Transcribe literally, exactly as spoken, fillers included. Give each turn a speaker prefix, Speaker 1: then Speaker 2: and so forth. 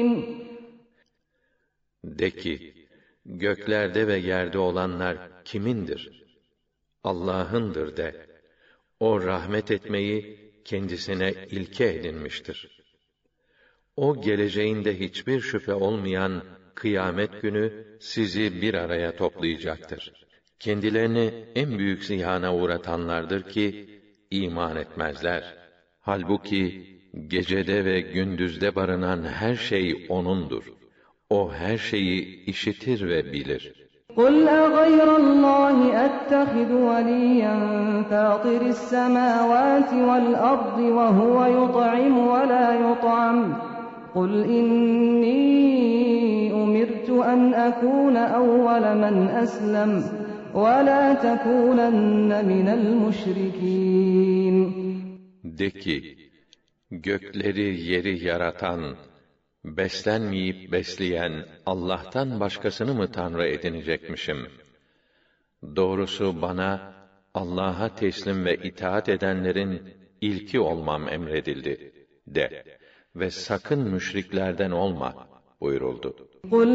Speaker 1: De ki, göklerde ve yerde olanlar kimindir? Allah'ındır de. O rahmet etmeyi kendisine ilke edinmiştir. O geleceğinde hiçbir şüphe olmayan kıyamet günü sizi bir araya toplayacaktır. Kendilerini en büyük ziyana uğratanlardır ki iman etmezler. Halbuki gecede ve gündüzde barınan her şey O'nundur. O her şeyi işitir ve bilir.
Speaker 2: قُلْ أَغَيْرَ اللّٰهِ أَتَّخِذُ وَلِيًّا فَاطِرِ السَّمَاوَاتِ وَالْأَرْضِ وَهُوَ يُطْعِمُ وَلَا يُطْعَمُ قُلْ إِنِّي أُمِرْتُ أَنْ أَكُونَ أَوَّلَ مَنْ أَسْلَمَ وَلَا تَكُونَنَّ مِنَ الْمُشْرِكِينَ
Speaker 1: De ki, gökleri yeri yaratan, beslenmeyip besleyen Allah'tan başkasını mı Tanrı edinecekmişim? Doğrusu bana, Allah'a teslim ve itaat edenlerin ilki olmam emredildi, de. Ve sakın müşriklerden olma, buyuruldu.